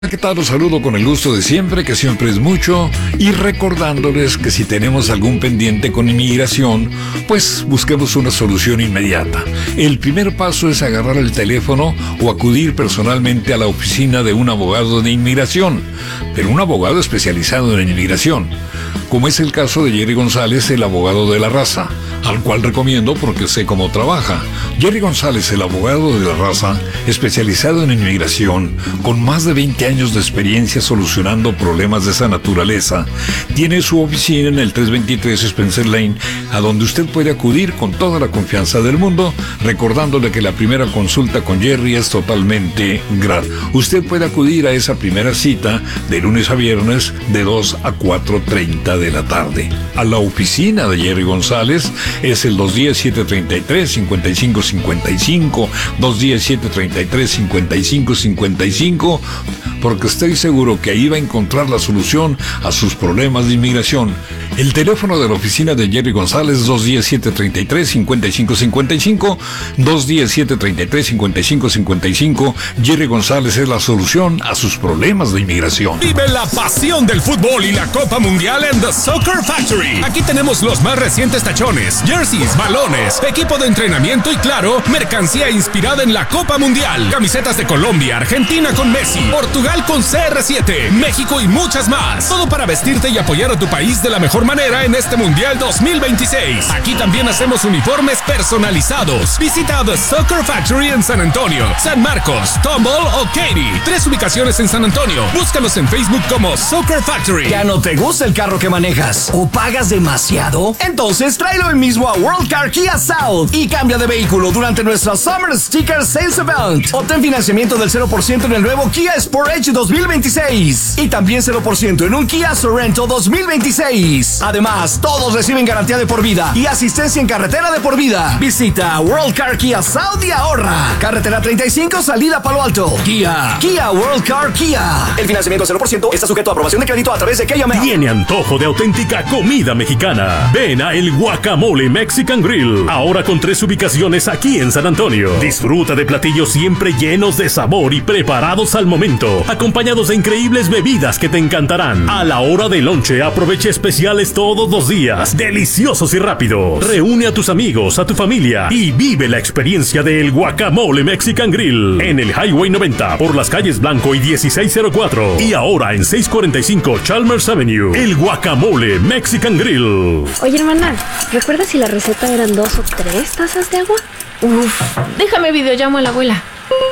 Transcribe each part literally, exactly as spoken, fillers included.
¿Qué tal? Los saludo con el gusto de siempre, que siempre es mucho, y recordándoles que si tenemos algún pendiente con inmigración, pues busquemos una solución inmediata. El primer paso es agarrar el teléfono o acudir personalmente a la oficina de un abogado de inmigración, pero un abogado especializado en inmigración, como es el caso de Jerry González, el abogado de la raza, al cual recomiendo porque sé cómo trabaja. Jerry González, el abogado de la raza, especializado en inmigración, con más de veinte años de experiencia solucionando problemas de esa naturaleza, tiene su oficina en el trescientos veintitrés Spencer Lane, a donde usted puede acudir con toda la confianza del mundo, recordándole que la primera consulta con Jerry es totalmente gratis. Usted puede acudir a esa primera cita de lunes a viernes de dos a cuatro treinta de la tarde. A la oficina de Jerry González es el dos uno cero, siete tres tres, cinco cinco cinco cinco, dos uno cero, siete tres tres, cinco cinco cinco cinco, porque estoy seguro que ahí va a encontrar la solución a sus problemas de inmigración. El teléfono de la oficina de Jerry González es dos uno cero, siete tres tres, cinco cinco cinco cinco, dos uno cero, siete tres tres, cinco cinco cinco cinco. Jerry González es la solución a sus problemas de inmigración. Vive la pasión del fútbol y la Copa Mundial en The Soccer Factory. Aquí tenemos los más recientes tachones, jerseys, balones, equipo de entrenamiento y, claro, mercancía inspirada en la Copa Mundial. Camisetas de Colombia, Argentina con Messi, Portugal con C R siete, México y muchas más. Todo para vestirte y apoyar a tu país de la mejor manera en este Mundial dos mil veintiséis. Aquí también hacemos uniformes personalizados. Visita The Soccer Factory en San Antonio, San Marcos, Tomball o Katy. Tres ubicaciones en San Antonio. Búscanos en Facebook como Soccer Factory. ¿Ya no te gusta el carro que manejas o pagas demasiado? Entonces tráelo hoy mismo a World Car Kia South y cambia de vehículo durante nuestra Summer Sticker Sales Event. Obtén financiamiento del cero por ciento en el nuevo Kia Sportage dos mil veintiséis y también cero por ciento en un Kia Sorento dos mil veintiséis. Además, todos reciben garantía de por vida y asistencia en carretera de por vida. Visita World Car Kia South y ahorra. Carretera treinta y cinco, salida Palo Alto. Kia, Kia World Car Kia. El financiamiento cero por ciento está sujeto a aprobación de crédito a través de K M L. Tiene antojo de auténtica comida mexicana. Ven a El Guacamole Mexican Grill. Ahora con tres ubicaciones aquí en San Antonio. Disfruta de platillos siempre llenos de sabor y preparados al momento, acompañados de increíbles bebidas que te encantarán. A la hora del lonche, aprovecha especiales todos los días, deliciosos y rápidos. Reúne a tus amigos, a tu familia y vive la experiencia de El Guacamole Mexican Grill en el Highway noventa por las calles Blanco y dieciséis cero cuatro y ahora en seiscientos cuarenta y cinco Chalmers Avenue. El Guacamole Mexican Grill. Oye, hermana, ¿recuerdas si la receta eran dos o tres tazas de agua? Uf, déjame videollamo a la abuela.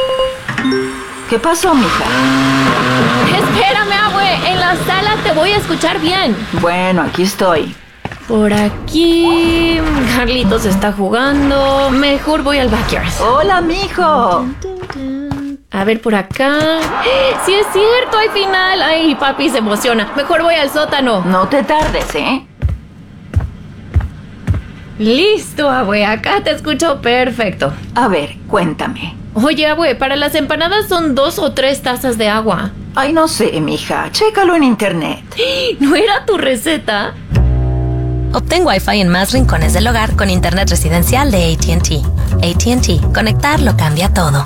¿Qué pasó, mija? Espérame, abue, en la sala te voy a escuchar bien. Bueno, aquí estoy. Por aquí... Carlitos está jugando. Mejor voy al backyard. Hola, mijo. A ver, por acá... ¡Sí es cierto! ¡Hay final! ¡Ay, papi se emociona! Mejor voy al sótano. No te tardes, ¿eh? Listo, abue. Acá te escucho perfecto. A ver, cuéntame. Oye, abue, para las empanadas son dos o tres tazas de agua. Ay, no sé, mija. Chécalo en internet. ¿No era tu receta? Obtén Wi-Fi en más rincones del hogar con internet residencial de A T and T. A T and T. Conectar lo cambia todo.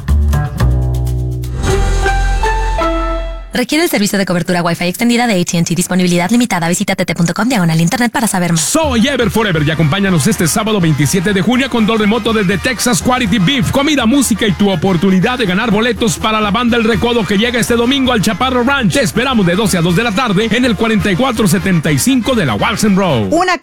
Requiere el servicio de cobertura Wi-Fi extendida de A T and T. Disponibilidad limitada. Visita tt.com diagonal internet para saber más. Soy Ever Forever y acompáñanos este sábado veintisiete de junio con Don Remoto desde Texas Quality Beef. Comida, música y tu oportunidad de ganar boletos para la banda El Recodo que llega este domingo al Chaparro Ranch. Te esperamos de doce a dos de la tarde en el cuarenta y cuatro setenta y cinco de la Watson Road. Una